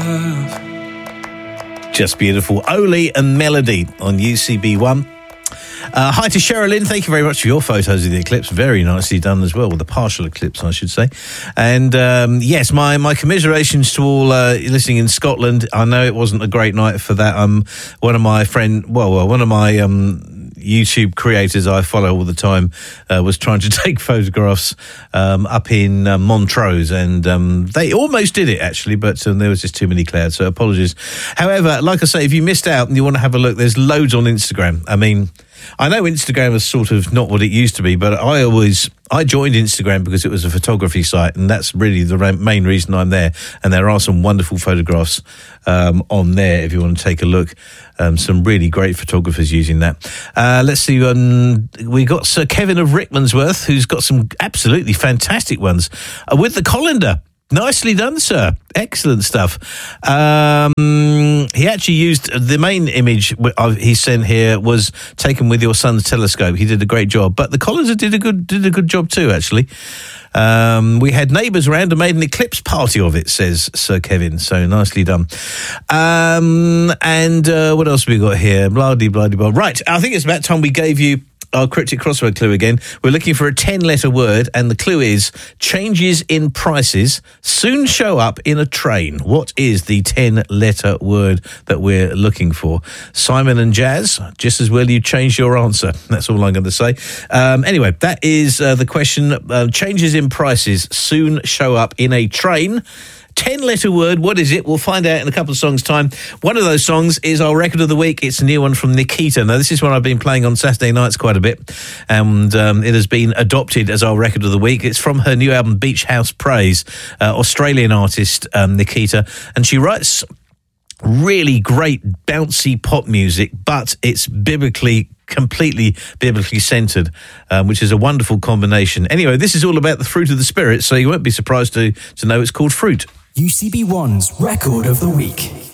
Just beautiful. Oli and Melody on UCB1. Hi to Sherilyn. Thank you very much for your photos of the eclipse. Very nicely done as well, with the partial eclipse, I should say. And yes, my commiserations to all listening in Scotland. I know it wasn't a great night for that. One of my YouTube creators I follow all the time was trying to take photographs up in Montrose, and they almost did it actually, but there was just too many clouds, so apologies. However, like I say, if you missed out and you want to have a look, there's loads on Instagram. I mean, I know Instagram is sort of not what it used to be, but I joined Instagram because it was a photography site, and that's really the main reason I'm there. And there are some wonderful photographs on there if you want to take a look. Some really great photographers using that. Let's see. We got Sir Kevin of Rickmansworth, who's got some absolutely fantastic ones with the colander. Nicely done, sir. Excellent stuff. He actually used the main image he sent here was taken with your son's telescope. He did a great job, but the colander did a good job too, actually. We had neighbours around and made an eclipse party of it, says Sir Kevin. So nicely done. And what else have we got here? Blah-de-blah-de-blah. Right, I think it's about time we gave you our cryptic crossword clue again. We're looking for a 10-letter word, and the clue is changes in prices soon show up in a train. What is the 10-letter word that we're looking for? Simon and Jazz, just as well you change your answer. That's all I'm going to say. Anyway, that is the question. Changes in prices soon show up in a train. 10-letter word, what is it? We'll find out in a couple of songs' time. One of those songs is our record of the week. It's a new one from Nikita. Now, this is one I've been playing on Saturday nights quite a bit, and it has been adopted as our record of the week. It's from her new album, Beach House Praise, Australian artist Nikita, and she writes really great bouncy pop music, but it's completely biblically centred, which is a wonderful combination. Anyway, this is all about the fruit of the Spirit, so you won't be surprised to know it's called Fruit. UCB1's Record of the Week.